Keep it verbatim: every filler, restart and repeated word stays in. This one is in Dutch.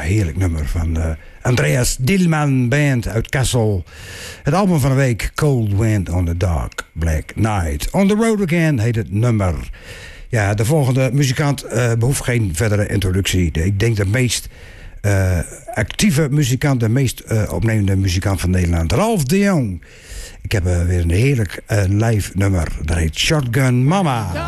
heerlijk nummer van uh, Andreas Dilman Band uit Kassel. Het album van de week, Cold Wind on the Dark Black Night. On the Road Again heet het nummer. Ja, de volgende muzikant uh, behoeft geen verdere introductie. Ik denk de meest uh, actieve muzikant, de meest uh, opnemende muzikant van Nederland, Ralph de Jong. Ik heb uh, weer een heerlijk uh, live nummer. Dat heet Shotgun Mama.